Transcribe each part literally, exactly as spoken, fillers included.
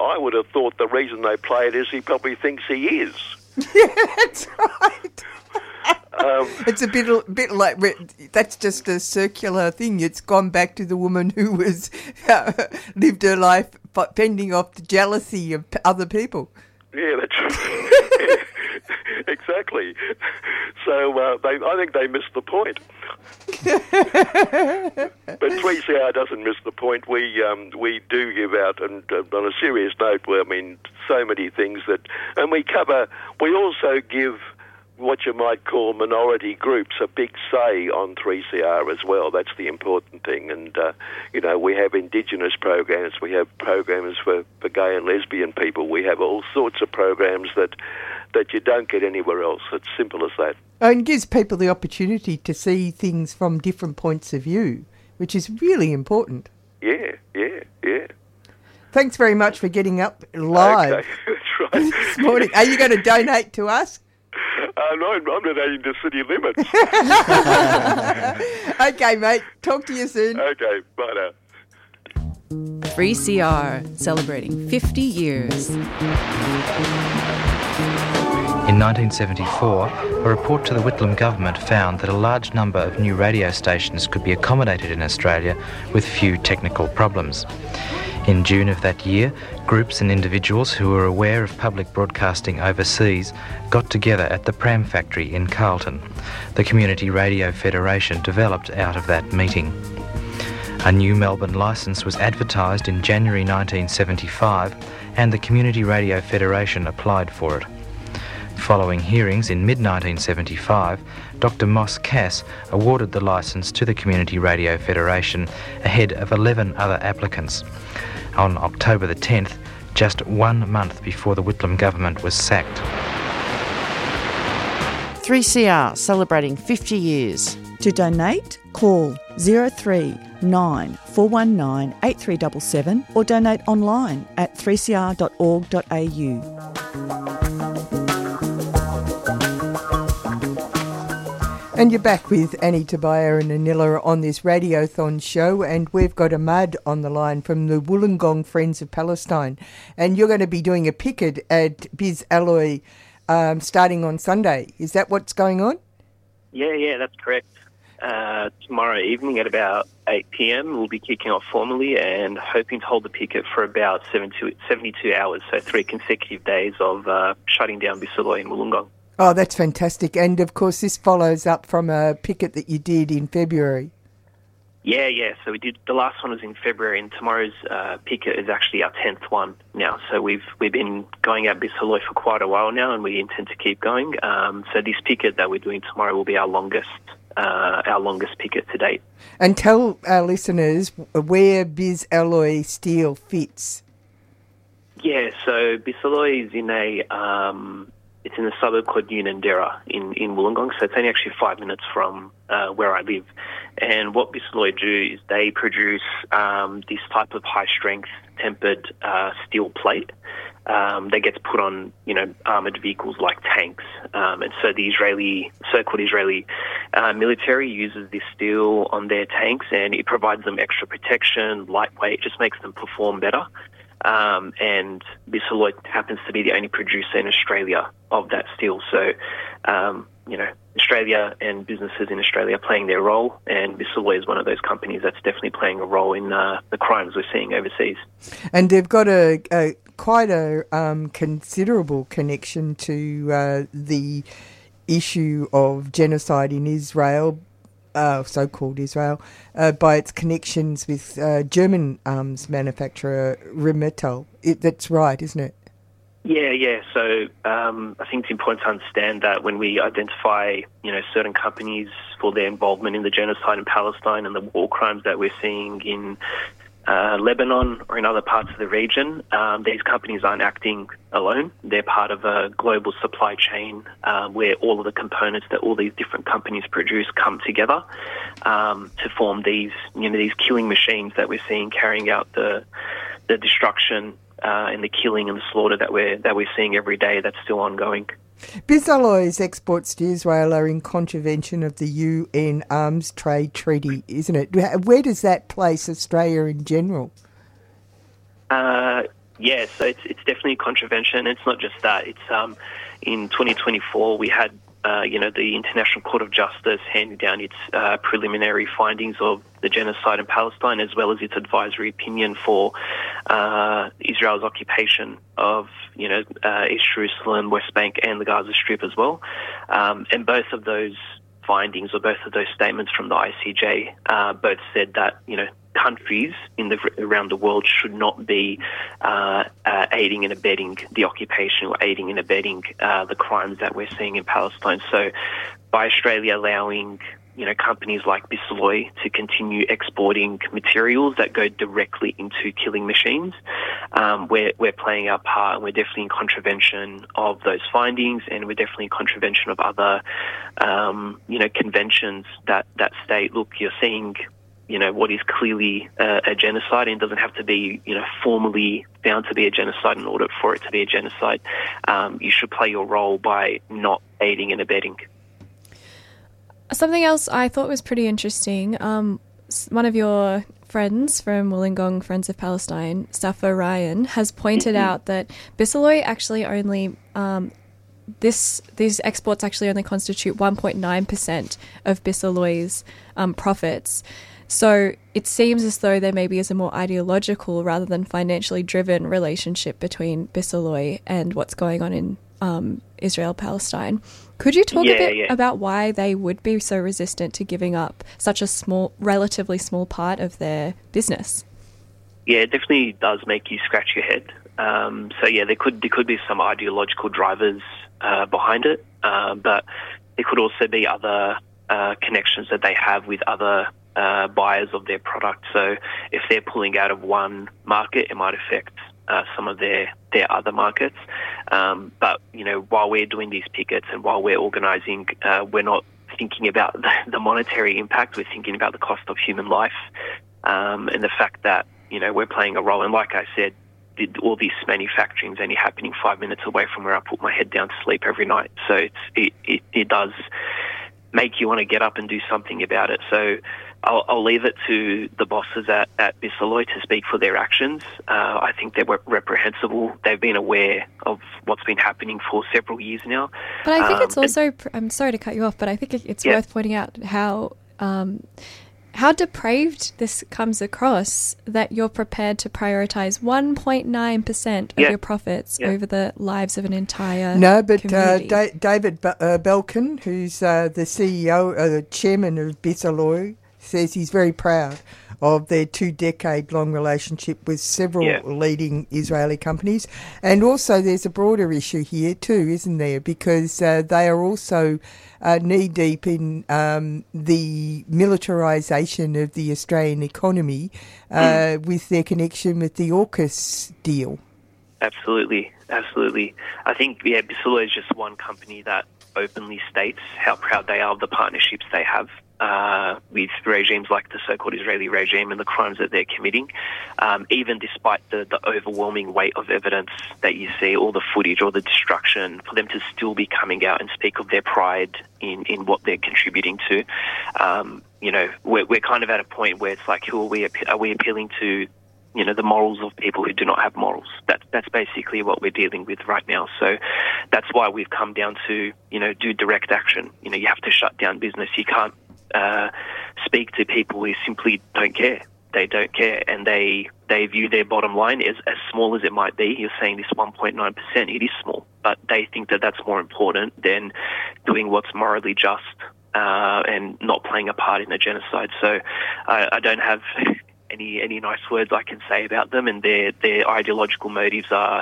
I would have thought the reason they play it is he probably thinks he is. Yeah, that's right. Um, it's a bit, bit like that's just a circular thing. It's gone back to the woman who was uh, lived her life fending off the jealousy of other people. Yeah, that's right. Exactly. So uh, they, I think they missed the point. But three C R doesn't miss the point. We um, we do give out, and uh, on a serious note, I mean, so many things that, and we cover. We also give what you might call minority groups a big say on three C R as well. That's the important thing. And, uh, you know, we have Indigenous programs, we have programs for, for gay and lesbian people, we have all sorts of programs that, that you don't get anywhere else. It's simple as that. And gives people the opportunity to see things from different points of view, which is really important. Yeah, yeah, yeah. Thanks very much for getting up live. Okay, that's right. This morning. Are you going to donate to us? Uh, no, I'm donating to city limits. Okay, mate. Talk to you soon. Okay, bye now. three C R, celebrating fifty years. In nineteen seventy-four, a report to the Whitlam government found that a large number of new radio stations could be accommodated in Australia with few technical problems. In June of that year, groups and individuals who were aware of public broadcasting overseas got together at the Pram Factory in Carlton. The Community Radio Federation developed out of that meeting. A new Melbourne licence was advertised in January nineteen seventy-five, and the Community Radio Federation applied for it. Following hearings in mid nineteen seventy-five, Doctor Moss Cass awarded the licence to the Community Radio Federation ahead of eleven other applicants. On October the tenth, just one month before the Whitlam government was sacked. three C R celebrating fifty years. To donate, call zero three nine four one nine eight three seven seven or donate online at three c r dot org dot a u. And you're back with Annie Tobias and Anilla on this Radiothon show, and we've got Ahmad on the line from the Wollongong Friends of Palestine. And you're going to be doing a picket at Biz Alloy um, starting on Sunday. Is that what's going on? Yeah, yeah, that's correct. Uh, tomorrow evening at about eight p.m. we'll be kicking off formally and hoping to hold the picket for about seventy-two hours, so three consecutive days of uh, shutting down Biz Alloy in Wollongong. Oh, that's fantastic. And, of course, this follows up from a picket that you did in February. Yeah, yeah. So we did, the last one was in February, and tomorrow's uh, picket is actually our tenth one now. So we've we've been going at Biz Alloy for quite a while now, and we intend to keep going. Um, so this picket that we're doing tomorrow will be our longest uh, our longest picket to date. And tell our listeners where Biz Alloy Steel fits. Yeah, so Biz Alloy is in a... Um, It's in a suburb called Unanderra in, in Wollongong, so it's only actually five minutes from uh, where I live. And what Biz Alloy do is they produce um, this type of high-strength tempered uh, steel plate um, that gets put on, you know, armoured vehicles like tanks. Um, and so the Israeli, so-called Israeli uh, military uses this steel on their tanks, and it provides them extra protection, lightweight, just makes them perform better. Um, and Biz Alloy happens to be the only producer in Australia of that steel. So, um, you know, Australia and businesses in Australia are playing their role, and Biz Alloy is one of those companies that's definitely playing a role in uh, the crimes we're seeing overseas. And they've got a, a quite a um, considerable connection to uh, the issue of genocide in Israel, Uh, so-called Israel, uh, by its connections with uh, German arms manufacturer Rheinmetall. It, that's right, isn't it? Yeah, yeah. So um, I think it's important to understand that when we identify, you know, certain companies for their involvement in the genocide in Palestine and the war crimes that we're seeing in uh, Lebanon or in other parts of the region, um, these companies aren't acting alone. They're part of a global supply chain uh, where all of the components that all these different companies produce come together um, to form these, you know, these killing machines that we're seeing carrying out the the destruction uh, and the killing and the slaughter that we're that we're seeing every day. That's still ongoing. Biz Alloy's exports to Israel are in contravention of the U N Arms Trade Treaty, isn't it? Where does that place Australia in general? Uh, Yeah, so it's it's definitely a contravention. It's not just that. It's um, in twenty twenty-four we had uh, you know the International Court of Justice handing down its uh, preliminary findings of the genocide in Palestine, as well as its advisory opinion for uh, Israel's occupation of you know uh, East Jerusalem, West Bank, and the Gaza Strip as well. Um, and both of those findings, or both of those statements from the I C J, uh, both said that you know. countries in the around the world should not be uh, uh, aiding and abetting the occupation or aiding and abetting uh, the crimes that we're seeing in Palestine. So, by Australia allowing you know companies like Bisalloy to continue exporting materials that go directly into killing machines, um, we're we're playing our part, and we're definitely in contravention of those findings, and we're definitely in contravention of other um, you know conventions that that state. Look, you're seeing. You know, what is clearly uh, a genocide, and doesn't have to be, you know, formally found to be a genocide in order for it to be a genocide. Um, you should play your role by not aiding and abetting. Something else I thought was pretty interesting. Um, one of your friends from Wollongong, Friends of Palestine, Safa Ryan, has pointed mm-hmm. out that Bisalloy actually only... Um, This these exports actually only constitute one point nine percent of Bisalloy's um, profits. So it seems as though there maybe is a more ideological rather than financially driven relationship between Bisalloy and what's going on in um, Israel-Palestine. Could you talk yeah, a bit yeah. about why they would be so resistant to giving up such a small, relatively small part of their business? Yeah, it definitely does make you scratch your head. Um, so yeah, there could there could be some ideological drivers uh, behind it, uh, but there could also be other uh, connections that they have with other uh, buyers of their product. So if they're pulling out of one market, it might affect uh, some of their, their other markets. Um, but, you know, while we're doing these pickets and while we're organising, uh, we're not thinking about the, the monetary impact. We're thinking about the cost of human life um, and the fact that, you know, we're playing a role. And like I said, did all this manufacturing is only happening five minutes away from where I put my head down to sleep every night. So it's, it, it, it does make you want to get up and do something about it. So I'll, I'll leave it to the bosses at, at Bisalloy to speak for their actions. Uh, I think they're reprehensible. They've been aware of what's been happening for several years now. But I think um, it's also, I'm sorry to cut you off, but I think it's yeah. worth pointing out how... Um, How depraved this comes across that you're prepared to prioritise one point nine percent of yeah. your profits yeah. over the lives of an entire No, but uh, community. da- David B- uh, Belkin, who's uh, the C E O, uh, the chairman of Bisalloy, says he's very proud of their two-decade-long relationship with several yeah. leading Israeli companies. And also there's a broader issue here too, isn't there? Because uh, they are also uh, knee-deep in um, the militarisation of the Australian economy uh, mm. with their connection with the AUKUS deal. Absolutely, absolutely. I think, yeah, Bisalloy is just one company that openly states how proud they are of the partnerships they have uh, with regimes like the so-called Israeli regime and the crimes that they're committing, um, even despite the, the overwhelming weight of evidence that you see, all the footage, all the destruction, for them to still be coming out and speak of their pride in, in what they're contributing to. Um, you know, we're, we're kind of at a point where it's like, who are we, are we appealing to? You know, the morals of people who do not have morals. That, that's basically what we're dealing with right now. So that's why we've come down to, you know, do direct action. You know, you have to shut down business. You can't uh, speak to people who simply don't care. They don't care, and they they view their bottom line as, as small as it might be. You're saying this one point nine percent, it is small, but they think that that's more important than doing what's morally just uh, and not playing a part in a genocide. So I, I don't have... Any any nice words I can say about them, and their their ideological motives are,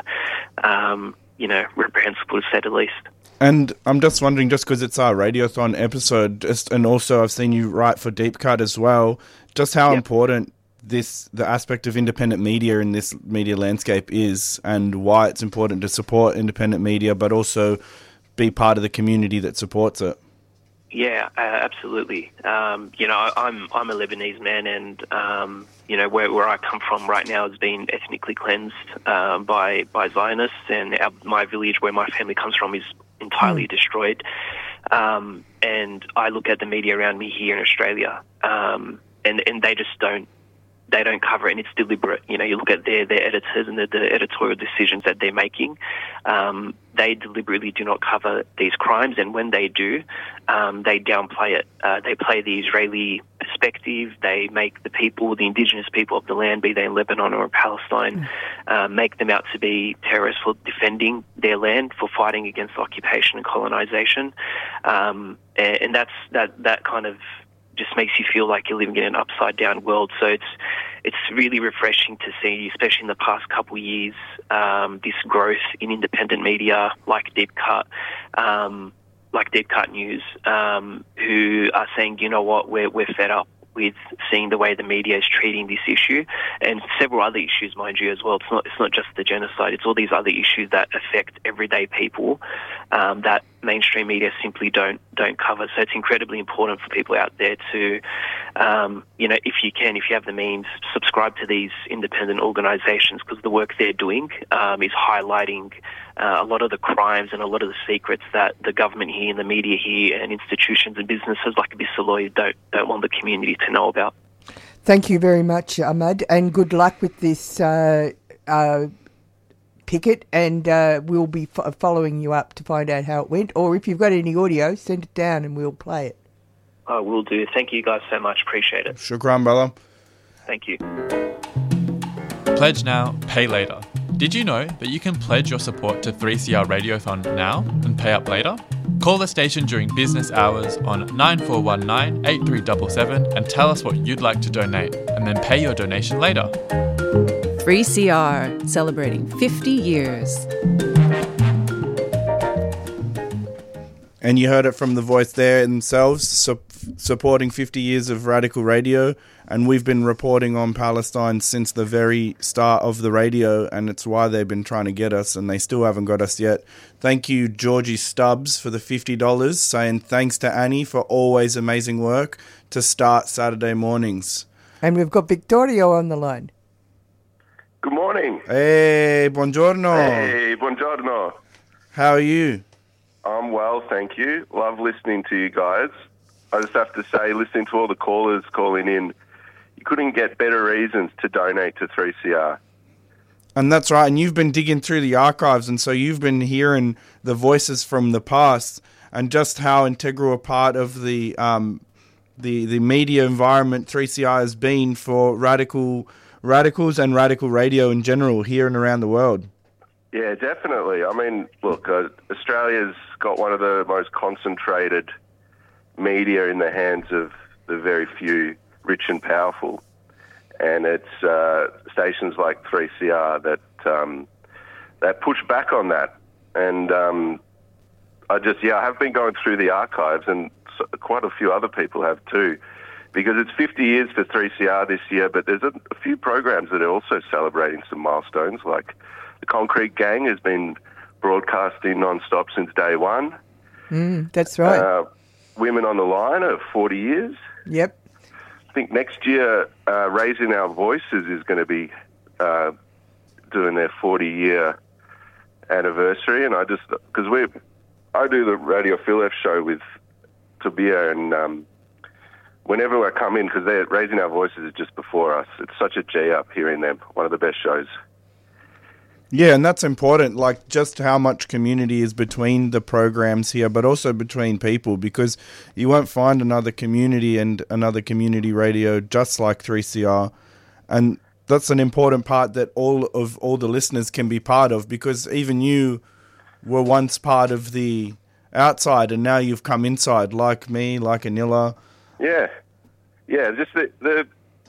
um, you know, reprehensible to say the least. And I'm just wondering, just because it's our Radiothon episode, just, and also I've seen you write for Deep Cut as well, just how yep. important this the aspect of independent media in this media landscape is, and why it's important to support independent media, but also be part of the community that supports it. Yeah, uh, absolutely. Um, you know, I'm I'm a Lebanese man, and um, you know where where I come from right now has been ethnically cleansed um, by by Zionists, and our, my village where my family comes from is entirely mm. destroyed. Um, and I look at the media around me here in Australia, um, and and they just don't they don't cover it, and it's deliberate. You know, you look at their, their editors and the, the editorial decisions that they're making. Um, they deliberately do not cover these crimes, and when they do, um, they downplay it. Uh, they play the Israeli perspective. They make the people, the indigenous people of the land, be they in Lebanon or in Palestine, uh, make them out to be terrorists for defending their land, for fighting against occupation and colonization. Um, and, and that's that that kind of just makes you feel like you're living in an upside-down world. So it's it's really refreshing to see, especially in the past couple of years, um, this growth in independent media like Deep Cut, um, like Deep Cut News, um, who are saying, you know what, we're we're fed up with seeing the way the media is treating this issue, and several other issues, mind you, as well. It's not it's not just the genocide; it's all these other issues that affect everyday people um, that mainstream media simply don't don't cover. So it's incredibly important for people out there to, um, you know, if you can, if you have the means, subscribe to these independent organisations, because the work they're doing um, is highlighting uh, a lot of the crimes and a lot of the secrets that the government here and the media here and institutions and businesses like Bisalloy don't don't want the community to know about. Thank you very much, Ahmad, and good luck with this uh, uh, picket, and uh, we'll be f- following you up to find out how it went, or if you've got any audio, send it down and we'll play it. I will do. Thank you guys so much. Appreciate it. Shukran, brother. Thank you. Pledge now, pay later. Did you know that you can pledge your support to three C R Radiothon now and pay up later? Call the station during business hours on nine four one nine, eight three seven seven and tell us what you'd like to donate, and then pay your donation later. three C R, celebrating fifty years. And you heard it from the voice there themselves, su- supporting fifty years of Radical Radio. And we've been reporting on Palestine since the very start of the radio, and it's why they've been trying to get us, and they still haven't got us yet. Thank you, Georgie Stubbs, for the fifty dollars, saying thanks to Annie for always amazing work to start Saturday mornings. And we've got Victorio on the line. Good morning. Hey, buongiorno. Hey, buongiorno. How are you? I'm well, thank you. Love listening to you guys. I just have to say, listening to all the callers calling in, you couldn't get better reasons to donate to three C R. And that's right, and you've been digging through the archives, and so you've been hearing the voices from the past and just how integral a part of the um, the the media environment three C R has been for radical radicals and radical radio in general here and around the world. Yeah, definitely. I mean, look, uh, Australia's got one of the most concentrated media in the hands of the very few rich and powerful. And it's uh, stations like three C R that um, that push back on that. And um, I just, yeah, I have been going through the archives, and so, quite a few other people have too, because it's fifty years for three C R this year, but there's a, a few programs that are also celebrating some milestones, like the Concrete Gang has been broadcasting non-stop since day one. Mm, that's right. Uh, Women on the Line are forty years. Yep. I think next year, uh, Raising Our Voices is going to be uh, doing their forty-year anniversary, and I just because we, I do the Radio Phil F show with Tabia, and um, whenever I come in, because they're Raising Our Voices is just before us. It's such a G up hearing them. One of the best shows. Yeah, and that's important, like just how much community is between the programs here, but also between people, because you won't find another community and another community radio just like three C R. And that's an important part that all of all the listeners can be part of, because even you were once part of the outside and now you've come inside, like me, like Anila. Yeah, yeah, just the the,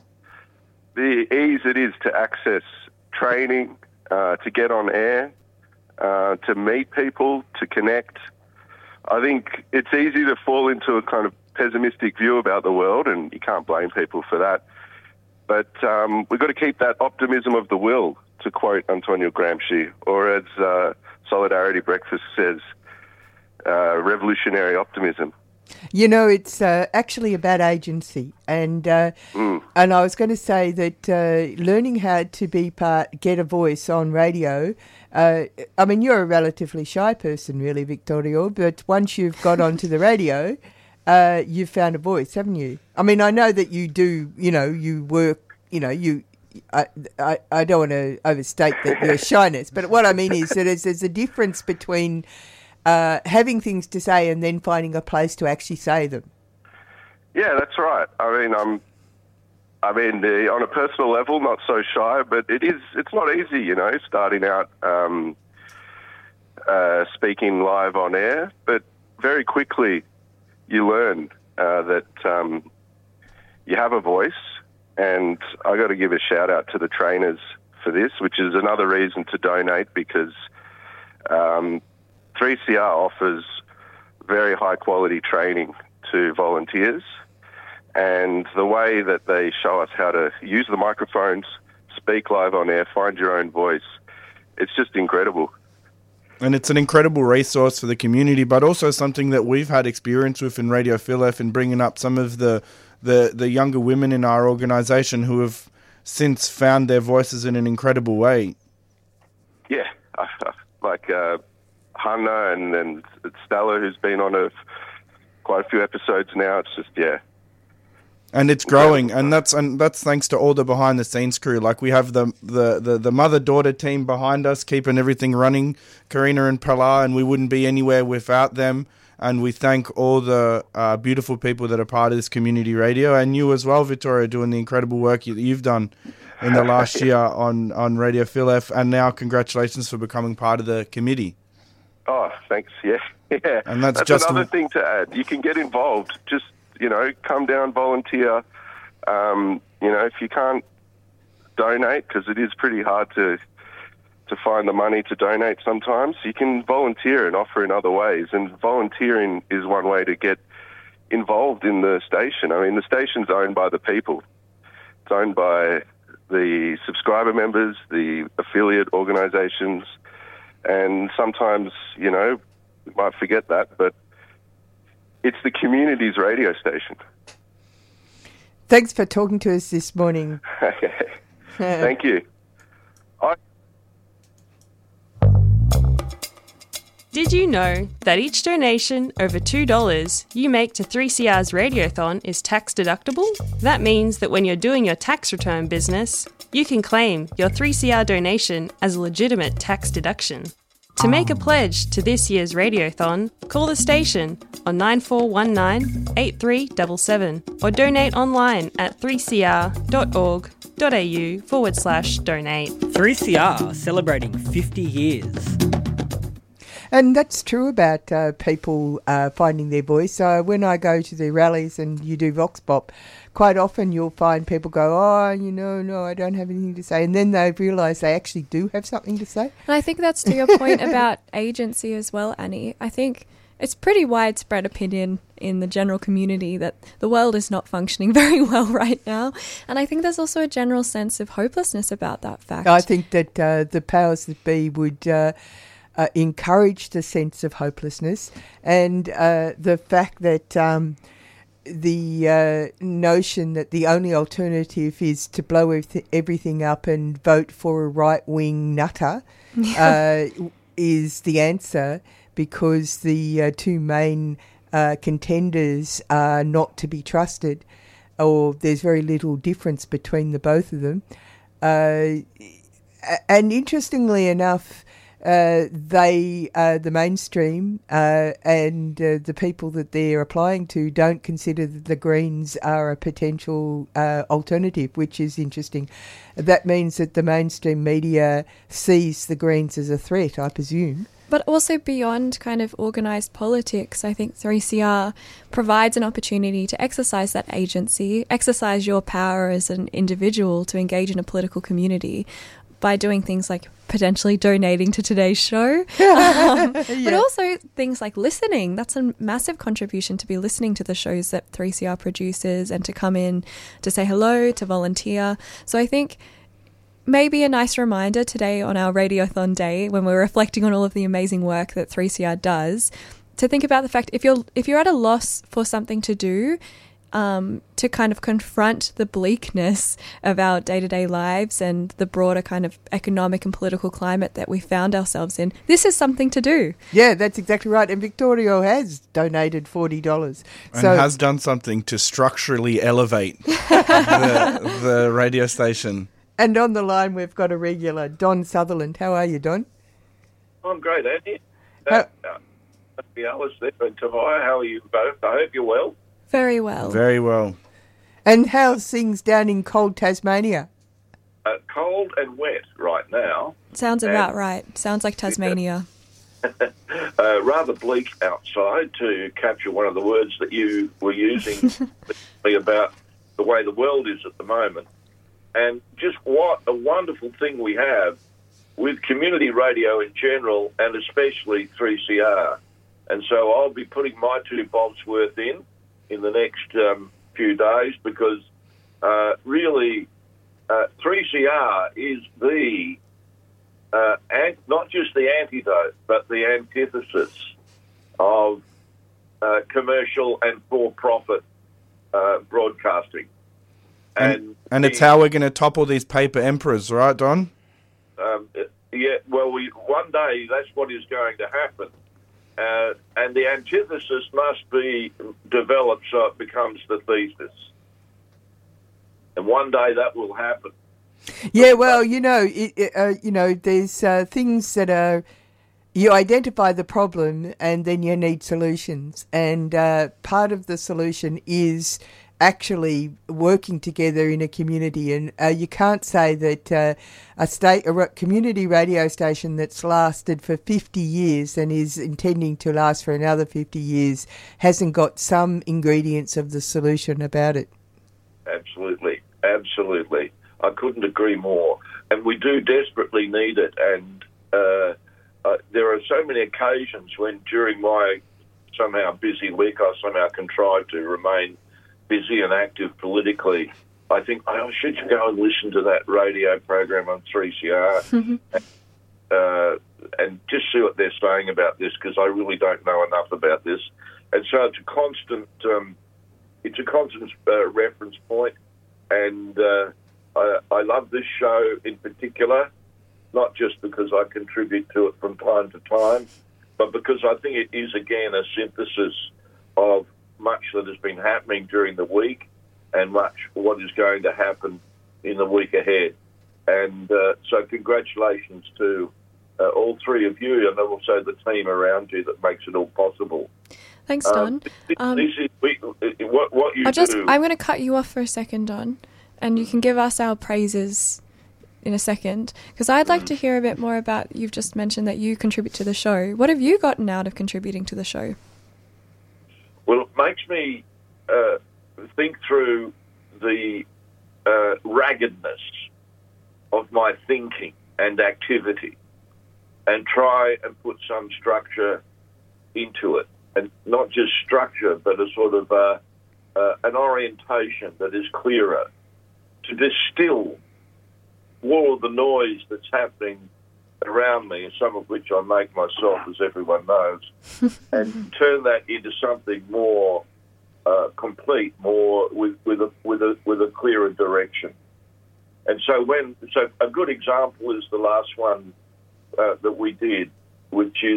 the ease it is to access training, Uh, to get on air, uh, to meet people, to connect. I think it's easy to fall into a kind of pessimistic view about the world, and you can't blame people for that. But um, we've got to keep that optimism of the will, to quote Antonio Gramsci, or as uh, Solidarity Breakfast says, uh, revolutionary optimism. You know, it's uh, actually about agency, and uh, mm. and I was going to say that uh, learning how to be part, get a voice on radio. Uh, I mean, you're a relatively shy person, really, Victorio, but once you've got onto the radio, uh, you've found a voice, haven't you? I mean, I know that you do. You know, you work you know, you. I, I, I don't want to overstate that your shyness, but what I mean is that there's, there's a difference between uh, having things to say and then finding a place to actually say them. Yeah, that's right. I mean, I'm, I mean, the, on a personal level, not so shy, but it is. It's not easy, you know, starting out um, uh, speaking live on air. But very quickly, you learn uh, that um, you have a voice. And I got to give a shout out to the trainers for this, which is another reason to donate, because um, three C R offers very high quality training to volunteers, and the way that they show us how to use the microphones, speak live on air, find your own voice, it's just incredible. And it's an incredible resource for the community, but also something that we've had experience with in Radio Phil F in bringing up some of the The, the younger women in our organisation who have since found their voices in an incredible way. Yeah, like uh, Hannah and, and Stella, who's been on a, quite a few episodes now. It's just, yeah. And it's growing, and that's and that's thanks to all the behind-the-scenes crew. Like, we have the, the, the, the mother-daughter team behind us, keeping everything running, Karina and Pilar, and we wouldn't be anywhere without them. And we thank all the uh, beautiful people that are part of this community radio, and you as well, Victoria, doing the incredible work you, you've done in the last year on, on Radio Phil F, and now congratulations for becoming part of the committee. Oh, thanks, yeah. yeah. And that's, that's just another thing to add. You can get involved. Just, you know, come down, volunteer. Um, you know, if you can't donate, because it is pretty hard to... to find the money to donate sometimes, you can volunteer and offer in other ways. And volunteering is one way to get involved in the station. I mean, the station's owned by the people. It's owned by the subscriber members, the affiliate organisations, and sometimes, you know, we might forget that, but it's the community's radio station. Thanks for talking to us this morning. Thank you. I- Did you know that each donation over two dollars you make to three C R's Radiothon is tax deductible? That means that when you're doing your tax return business, you can claim your three C R donation as a legitimate tax deduction. To make a pledge to this year's Radiothon, call the station on nine four one nine, eight three seven seven or donate online at three c r dot org dot a u forward slash donate. three C R celebrating fifty years. And that's true about uh, people uh, finding their voice. Uh, when I go to the rallies and you do Vox Pop, quite often you'll find people go, oh, you know, no, I don't have anything to say. And then they realise they actually do have something to say. And I think that's to your point about agency as well, Annie. I think it's pretty widespread opinion in the general community that the world is not functioning very well right now. And I think there's also a general sense of hopelessness about that fact. I think that uh, the powers that be would... Uh, Uh, encourage the sense of hopelessness and uh, the fact that um, the uh, notion that the only alternative is to blow everyth- everything up and vote for a right-wing nutter uh, is the answer, because the uh, two main uh, contenders are not to be trusted, or there's very little difference between the both of them. Uh, and interestingly enough, Uh, they, uh, the mainstream uh, and uh, the people that they're applying to don't consider that the Greens are a potential uh, alternative, which is interesting. That means that the mainstream media sees the Greens as a threat, I presume. But also beyond kind of organised politics, I think three C R provides an opportunity to exercise that agency, exercise your power as an individual to engage in a political community by doing things like potentially donating to today's show, um, yeah. but also things like listening. That's a massive contribution, to be listening to the shows that three C R produces and to come in to say hello, to volunteer. So I think maybe a nice reminder today on our Radiothon Day, when we're reflecting on all of the amazing work that three C R does, to think about the fact if you're if you're at a loss for something to do, um, to kind of confront the bleakness of our day-to-day lives and the broader kind of economic and political climate that we found ourselves in. This is something to do. Yeah, that's exactly right. And Victoria has donated forty dollars. And so, has done something to structurally elevate the, the radio station. And on the line, we've got a regular, Don Sutherland. How are you, Don? I'm great, Andy. Uh, uh, Alice there and Tavia, how are you both? I hope you're well. Very well. Very well. And how's things down in cold Tasmania? Uh, cold and wet right now. Sounds about right. Sounds like Tasmania. uh, rather bleak outside, to capture one of the words that you were using about the way the world is at the moment. And just what a wonderful thing we have with community radio in general, and especially three C R. And so I'll be putting my two bobs worth in in the next um, few days, because uh, really uh, three C R is the, uh, an- not just the antidote, but the antithesis of uh, commercial and for-profit uh, broadcasting. And, And, and it's how we're going to topple these paper emperors, right, Don? Um, yeah, well, we, one day that's what is going to happen. Uh, and the antithesis must be developed so it becomes the thesis. And one day that will happen. Yeah, well, you know, it, it, uh, you know, there's uh, things that are, you identify the problem and then you need solutions. And uh, part of the solution is actually working together in a community, and uh, you can't say that uh, a state, a community radio station that's lasted for fifty years and is intending to last for another fifty years hasn't got some ingredients of the solution about it. Absolutely, absolutely. I couldn't agree more. And we do desperately need it. And uh, uh, there are so many occasions when during my somehow busy week I somehow contrive to remain busy and active politically. I think, oh, should you go and listen to that radio program on three C R uh, and just see what they're saying about this, because I really don't know enough about this. And so it's a constant, um, it's a constant uh, reference point. And uh, I, I love this show in particular, not just because I contribute to it from time to time, but because I think it is, again, a synthesis of much that has been happening during the week and much what is going to happen in the week ahead. And uh, so congratulations to uh, all three of you, and also the team around you that makes it all possible. Thanks, Don. Um, this, um, this is we, what, what you I'll just, do. I'm going to cut you off for a second, Don, and you can give us our praises in a second, because I'd like to hear a bit more about, you've just mentioned that you contribute to the show. What have you gotten out of contributing to the show? Well, it makes me uh, think through the uh, raggedness of my thinking and activity and try and put some structure into it. And not just structure, but a sort of uh, uh, an orientation that is clearer, to distill all of the noise that's happening around me, some of which I make myself, as everyone knows, and turn that into something more uh, complete, more with, with a with a with a clearer direction. And so, when so a good example is the last one uh, that we did, which is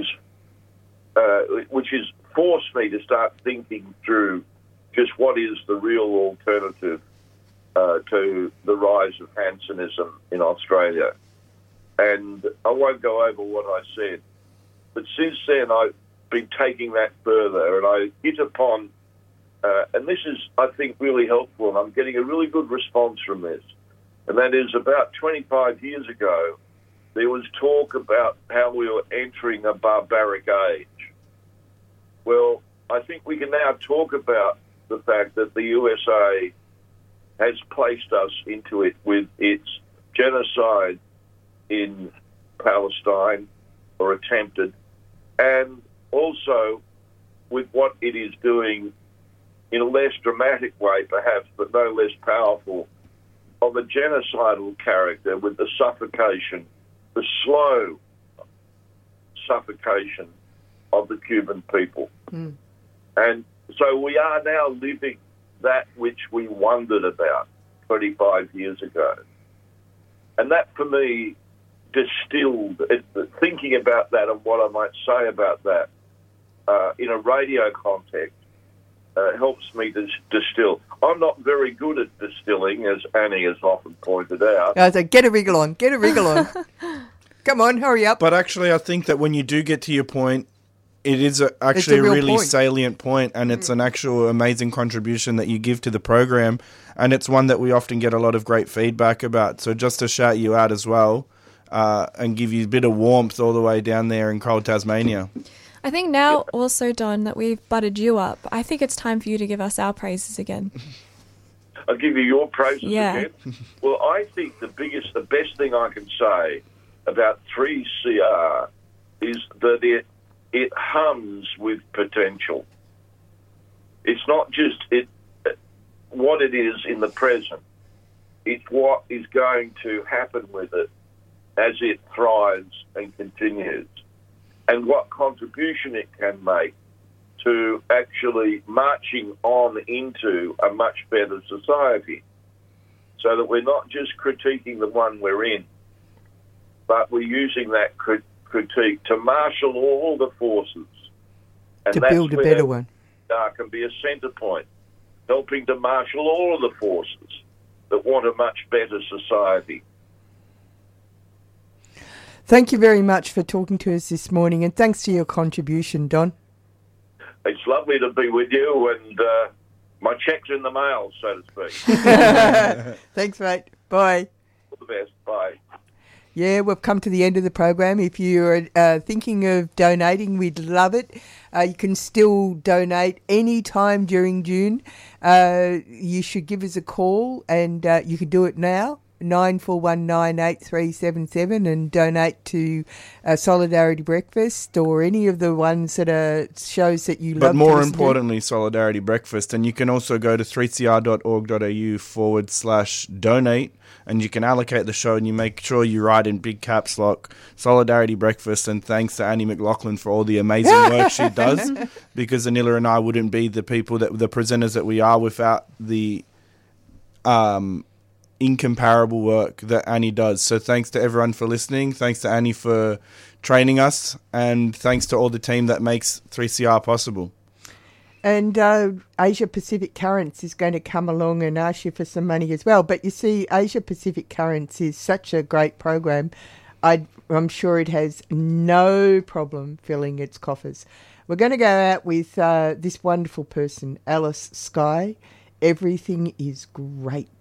uh, which is forced me to start thinking through just what is the real alternative uh, to the rise of Hansonism in Australia. And I won't go over what I said, but since then I've been taking that further, and I hit upon, uh, and this is, I think, really helpful, and I'm getting a really good response from this, and that is about twenty-five years ago, there was talk about how we were entering a barbaric age. Well, I think we can now talk about the fact that the U S A has placed us into it with its genocide in Palestine, or attempted, and also with what it is doing in a less dramatic way, perhaps, but no less powerful, of a genocidal character with the suffocation, the slow suffocation of the Cuban people. Mm. And so we are now living that which we wondered about twenty-five years ago. And that, for me, distilled, it, thinking about that and what I might say about that uh, in a radio context uh, helps me to distill. I'm not very good at distilling, as Annie has often pointed out. I said, get a wriggle on, get a wriggle on. Come on, hurry up. But actually, I think that when you do get to your point, it is a, actually a, a really point. salient point, and it's an actual amazing contribution that you give to the program, and it's one that we often get a lot of great feedback about. So just to shout you out as well, uh, and give you a bit of warmth all the way down there in cold Tasmania. I think now also, Don, that we've buttered you up, I think it's time for you to give us our praises again. I'll give you your praises yeah. again. Well, I think the biggest, the best thing I can say about three C R is that it it hums with potential. It's not just it what it is in the present. It's what is going to happen with it as it thrives and continues, and what contribution it can make to actually marching on into a much better society, so that we're not just critiquing the one we're in, but we're using that crit- critique to marshal all the forces. And to that's build a where better one. Uh, can be a centre point, helping to marshal all of the forces that want a much better society. Thank you very much for talking to us this morning, and thanks for your contribution, Don. It's lovely to be with you, and uh, my check's in the mail, so to speak. Thanks, mate. Bye. All the best. Bye. Yeah, we've come to the end of the program. If you're uh, thinking of donating, we'd love it. Uh, you can still donate any time during June. Uh, you should give us a call, and uh, you can do it now, nine four one nine eight three seven seven, and donate to uh, Solidarity Breakfast or any of the ones that are shows that you love. But more to importantly, Solidarity Breakfast. And you can also go to three c r dot org dot a u forward slash donate, and you can allocate the show, and you make sure you write in big caps lock Solidarity Breakfast. And thanks to Annie McLaughlin for all the amazing work she does, because Anila and I wouldn't be the people that the presenters that we are without the um. incomparable work that Annie does. So thanks to everyone for listening. Thanks to Annie for training us, and thanks to all the team that makes three C R possible. And uh, Asia Pacific Currents is going to come along and ask you for some money as well. But you see, Asia Pacific Currents is such a great program. I'd, I'm sure it has no problem filling its coffers. We're going to go out with uh, this wonderful person, Alice Skye. Everything is great.